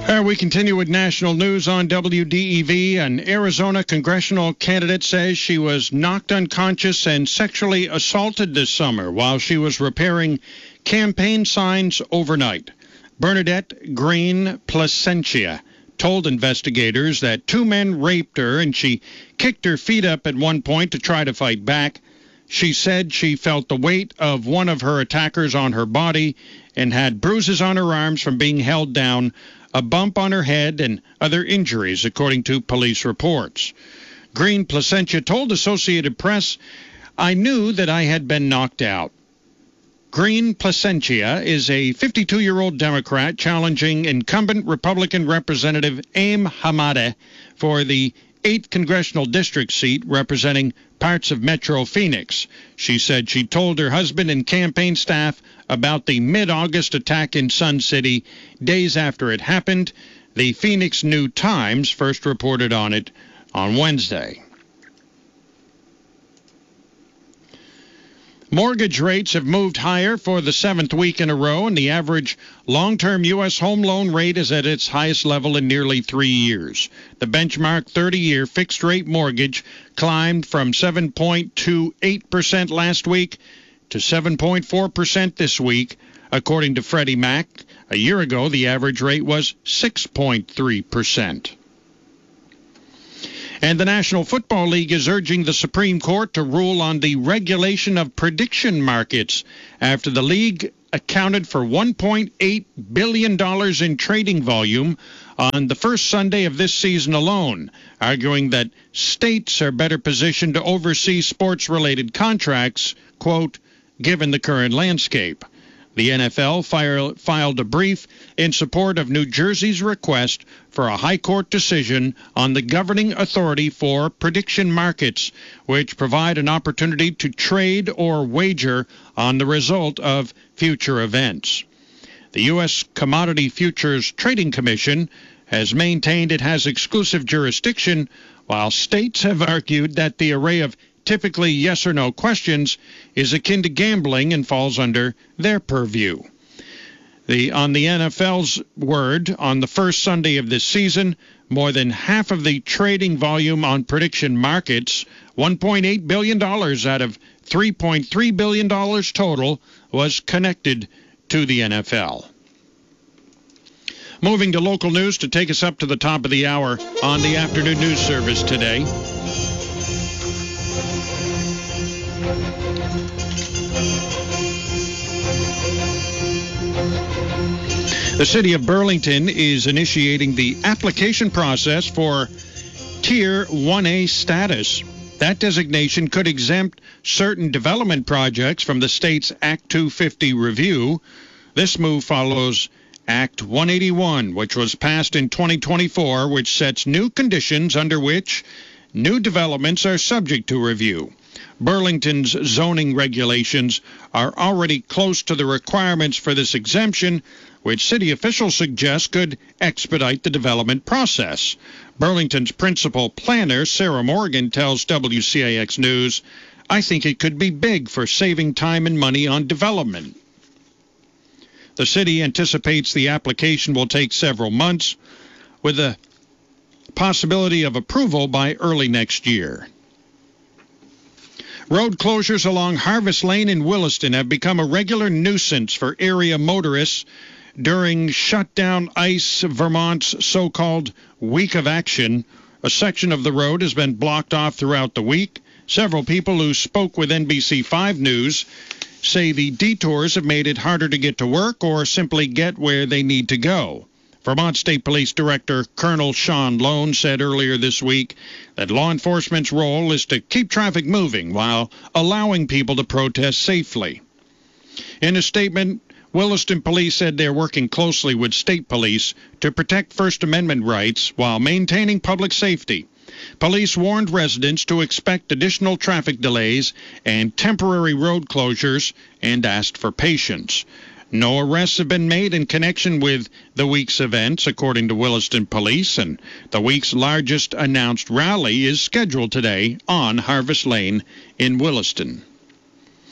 We continue with national news on WDEV. An Arizona congressional candidate says she was knocked unconscious and sexually assaulted this summer while she was repairing campaign signs overnight. Bernadette Green Placentia told investigators that two men raped her and she kicked her feet up at one point to try to fight back. She said she felt the weight of one of her attackers on her body and had bruises on her arms from being held down, a bump on her head, and other injuries, according to police reports. Green Placentia told Associated Press, "I knew that I had been knocked out." Green Placentia is a 52-year-old Democrat challenging incumbent Republican Representative Aim Hamada for the 8th congressional district seat representing parts of Metro Phoenix. She said she told her husband and campaign staff about the mid-August attack in Sun City days after it happened. The Phoenix New-Times first reported on it on Wednesday. Mortgage rates have moved higher for the 7th week in a row, and the average long-term U.S. home loan rate is at its highest level in nearly 3 years. The benchmark 30-year fixed-rate mortgage climbed from 7.28% last week to 7.4% this week, according to Freddie Mac. A year ago, the average rate was 6.3%. And the National Football League is urging the Supreme Court to rule on the regulation of prediction markets after the league accounted for $1.8 billion in trading volume on the first Sunday of this season alone, arguing that states are better positioned to oversee sports-related contracts, quote, given the current landscape. The NFL filed a brief in support of New Jersey's request for a high court decision on the governing authority for prediction markets, which provide an opportunity to trade or wager on the result of future events. The U.S. Commodity Futures Trading Commission has maintained it has exclusive jurisdiction, while states have argued that the array of typically yes or no questions is akin to gambling and falls under their purview. On the NFL's word, on the first Sunday of this season, more than half of the trading volume on prediction markets, $1.8 billion out of $3.3 billion total, was connected to the NFL. Moving to local news to take us up to the top of the hour on the afternoon news service today. The city of Burlington is initiating the application process for Tier 1A status. That designation could exempt certain development projects from the state's Act 250 review. This move follows Act 181, which was passed in 2024, which sets new conditions under which new developments are subject to review. Burlington's zoning regulations are already close to the requirements for this exemption, which city officials suggest could expedite the development process. Burlington's principal planner, Sarah Morgan, tells WCAX News, "I think it could be big for saving time and money on development." The city anticipates the application will take several months, with a possibility of approval by early next year. Road closures along Harvest Lane in Williston have become a regular nuisance for area motorists during Shutdown Ice Vermont's so-called Week of Action. A section of the road has been blocked off throughout the week. Several people who spoke with NBC5 News say the detours have made it harder to get to work or simply get where they need to go. Vermont State Police Director Colonel Sean Lone said earlier this week that law enforcement's role is to keep traffic moving while allowing people to protest safely. In a statement, Williston Police said they're working closely with state police to protect First Amendment rights while maintaining public safety. Police warned residents to expect additional traffic delays and temporary road closures and asked for patience. No arrests have been made in connection with the week's events, according to Williston Police, and the week's largest announced rally is scheduled today on Harvest Lane in Williston.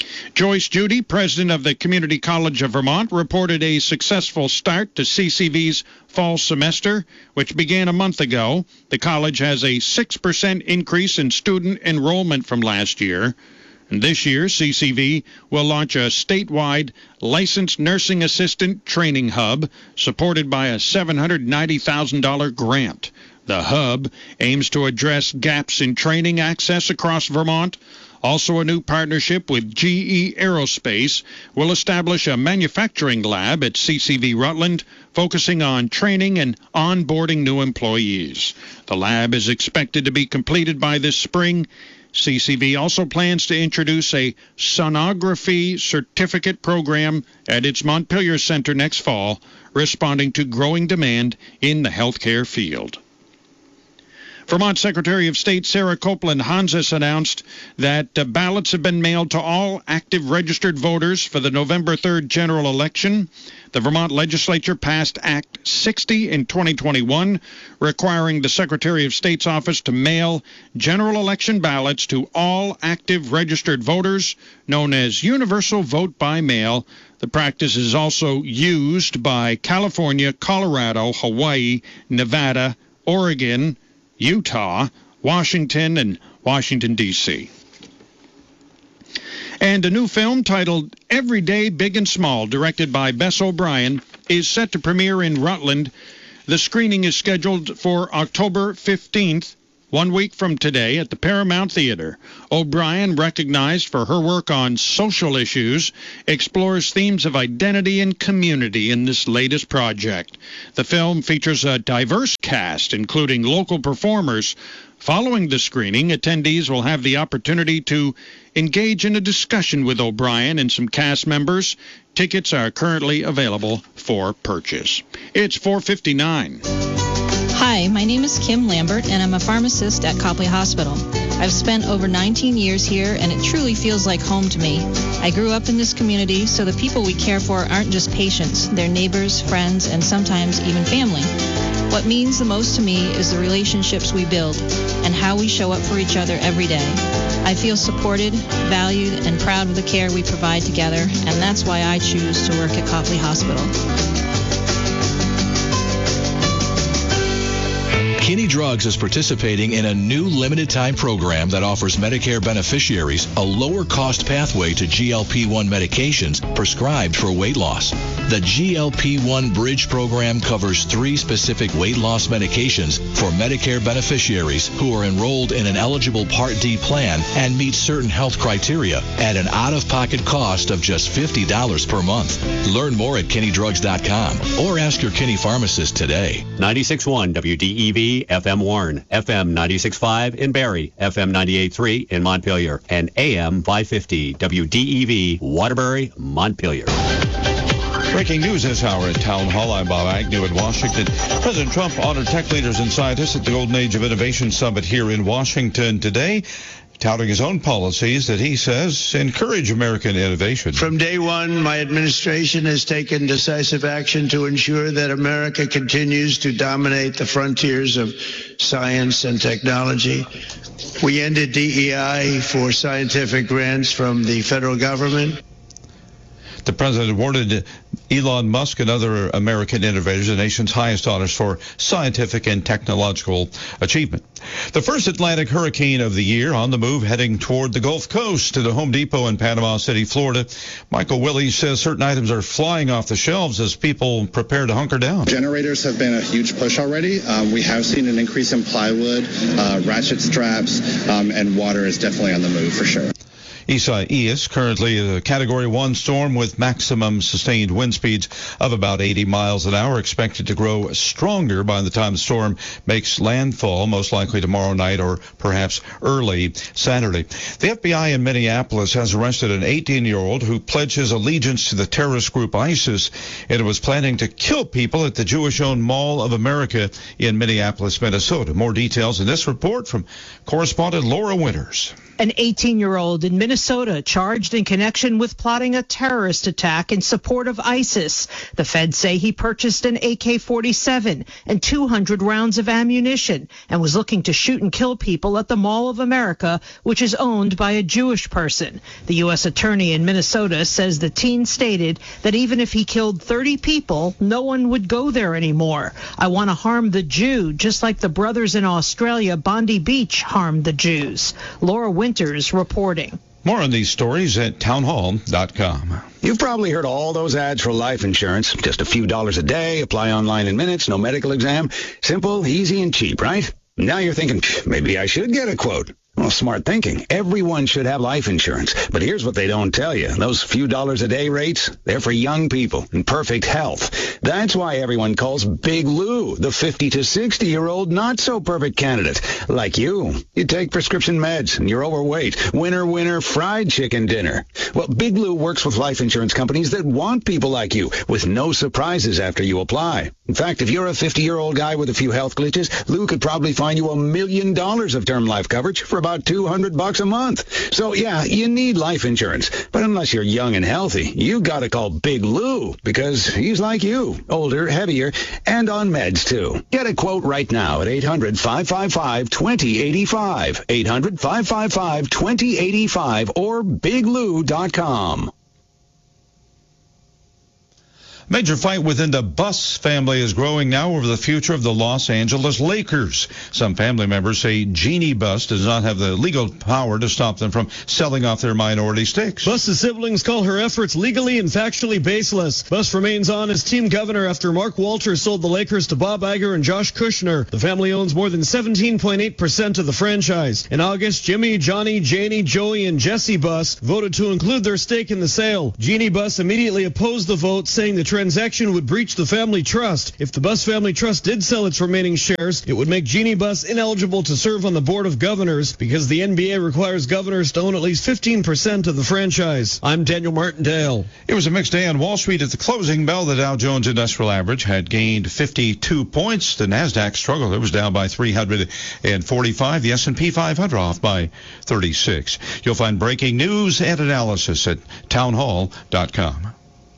Joyce Judy, president of the Community College of Vermont, reported a successful start to CCV's fall semester, which began a month ago. The college has a 6% increase in student enrollment from last year. And this year, CCV will launch a statewide licensed nursing assistant training hub supported by a $790,000 grant. The hub aims to address gaps in training access across Vermont. Also, a new partnership with GE Aerospace will establish a manufacturing lab at CCV Rutland, focusing on training and onboarding new employees. The lab is expected to be completed by this spring. CCV also plans to introduce a sonography certificate program at its Montpelier Center next fall, responding to growing demand in the healthcare field. Vermont Secretary of State Sarah Copeland Hanzas announced that ballots have been mailed to all active registered voters for the November 3rd general election. The Vermont legislature passed Act 60 in 2021, requiring the Secretary of State's office to mail general election ballots to all active registered voters, known as universal vote by mail. The practice is also used by California, Colorado, Hawaii, Nevada, Oregon, Utah, Washington, and Washington, D.C. And a new film titled Every Day, Big and Small, directed by Bess O'Brien, is set to premiere in Rutland. The screening is scheduled for October 15th, 1 week from today, at the Paramount Theater. O'Brien, recognized for her work on social issues, explores themes of identity and community in this latest project. The film features a diverse cast, including local performers. Following the screening, attendees will have the opportunity to engage in a discussion with O'Brien and some cast members. Tickets are currently available for purchase. It's 4:59. Hi, my name is Kim Lambert, and I'm a pharmacist at Copley Hospital. I've spent over 19 years here, and it truly feels like home to me. I grew up in this community, so the people we care for aren't just patients. They're neighbors, friends, and sometimes even family. What means the most to me is the relationships we build and how we show up for each other every day. I feel supported, valued, and proud of the care we provide together, and that's why I choose to work at Copley Hospital. Kinney Drugs is participating in a new limited-time program that offers Medicare beneficiaries a lower-cost pathway to GLP-1 medications prescribed for weight loss. The GLP-1 Bridge program covers 3 specific weight loss medications for Medicare beneficiaries who are enrolled in an eligible Part D plan and meet certain health criteria at an out-of-pocket cost of just $50 per month. Learn more at KinneyDrugs.com or ask your Kinney pharmacist today. 96.1 WDEV FM Warren, FM 96.5 in Barrie, FM 98.3 in Montpelier, and AM 550 WDEV Waterbury, Montpelier. Breaking news this hour at Town Hall. I'm Bob Agnew in Washington. President Trump honored tech leaders and scientists at the Golden Age of Innovation Summit here in Washington today, touting his own policies that he says encourage American innovation. From day one, my administration has taken decisive action to ensure that America continues to dominate the frontiers of science and technology. We ended DEI for scientific grants from the federal government. The president awarded Elon Musk and other American innovators the nation's highest honors for scientific and technological achievement. The first Atlantic hurricane of the year on the move, heading toward the Gulf Coast to the Home Depot in Panama City, Florida. Michael Willie says certain items are flying off the shelves as people prepare to hunker down. Generators have been a huge push already. We have seen an increase in plywood, ratchet straps, and water is definitely on the move for sure. Isaias, currently a Category 1 storm with maximum sustained wind speeds of about 80 miles an hour, expected to grow stronger by the time the storm makes landfall, most likely tomorrow night or perhaps early Saturday. The FBI in Minneapolis has arrested an 18-year-old who pledged his allegiance to the terrorist group ISIS and was planning to kill people at the Jewish-owned Mall of America in Minneapolis, Minnesota. More details in this report from correspondent Laura Winters. An 18-year-old in Minnesota Minnesota charged in connection with plotting a terrorist attack in support of ISIS. The feds say he purchased an AK-47 and 200 rounds of ammunition and was looking to shoot and kill people at the Mall of America, which is owned by a Jewish person. The U.S. attorney in Minnesota says the teen stated that even if he killed 30 people, no one would go there anymore. I want to harm the Jew, just like the brothers in Australia, Bondi Beach, harmed the Jews. Laura Winters reporting. More on these stories at townhall.com. You've probably heard all those ads for life insurance. Just a few dollars a day, apply online in minutes, no medical exam. Simple, easy, and cheap, right? Now you're thinking, maybe I should get a quote. Well, smart thinking. Everyone should have life insurance. But here's what they don't tell you. Those few dollars a day rates, they're for young people in perfect health. That's why everyone calls Big Lou the 50 to 60-year-old not-so-perfect candidate. Like you. You take prescription meds and you're overweight. Winner, fried chicken dinner. Well, Big Lou works with life insurance companies that want people like you with no surprises after you apply. In fact, if you're a 50-year-old guy with a few health glitches, Lou could probably find you $1 million of term life coverage for about $200 a month. So yeah, you need life insurance. But unless you're young and healthy, you gotta call Big Lou because he's like you, older, heavier, and on meds too. Get a quote right now at 800-555-2085, 800-555-2085, or biglou.com. Major fight within the Buss family is growing now over the future of the Los Angeles Lakers. Some family members say Jeannie Buss does not have the legal power to stop them from selling off their minority stakes. Buss's siblings call her efforts legally and factually baseless. Buss remains on as team governor after Mark Walters sold the Lakers to Bob Iger and Josh Kushner. The family owns more than 17.8% of the franchise. In August, Jimmy, Johnny, Janie, Joey, and Jesse Buss voted to include their stake in the sale. Jeannie Buss immediately opposed the vote, saying the transaction would breach the family trust. If the Buss family trust did sell its remaining shares, it would make Jeannie Buss ineligible to serve on the board of governors because the NBA requires governors to own at least 15% of the franchise. I'm Daniel Martindale. It was a mixed day on Wall Street at the closing bell. The Dow Jones Industrial Average had gained 52 points. The Nasdaq struggled. It was down by 345. The S&P 500 off by 36. You'll find breaking news and analysis at townhall.com.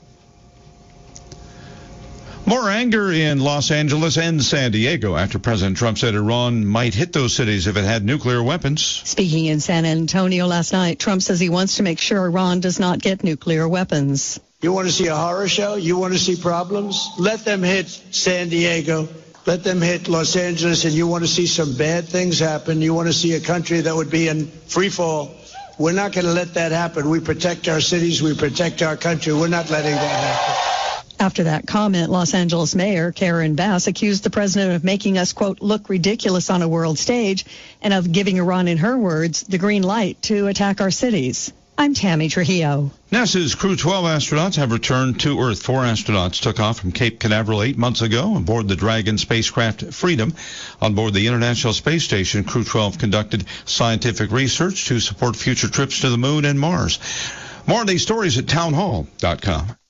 More anger in Los Angeles and San Diego after President Trump said Iran might hit those cities if it had nuclear weapons. Speaking in San Antonio last night, Trump says he wants to make sure Iran does not get nuclear weapons. You want to see a horror show? You want to see problems? Let them hit San Diego. Let them hit Los Angeles, and you want to see some bad things happen. You want to see a country that would be in free fall. We're not going to let that happen. We protect our cities. We protect our country. We're not letting that happen. After that comment, Los Angeles Mayor Karen Bass accused the president of making us, quote, look ridiculous on a world stage and of giving Iran, in her words, the green light to attack our cities. I'm Tammy Trujillo. NASA's Crew 12 astronauts have returned to Earth. 4 astronauts took off from Cape Canaveral 8 months ago aboard the Dragon spacecraft Freedom. On board the International Space Station, Crew 12 conducted scientific research to support future trips to the Moon and Mars. More on these stories at townhall.com.